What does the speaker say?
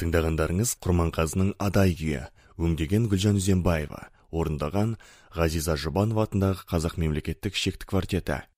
Тыңдағандарыңыз Құрманғазының Адай күйі, өңдеген Гүлжан Үзенбаева, орындаған Ғазиза Жұбанова атындағы Қазақ мемлекеттік шекті квартеті.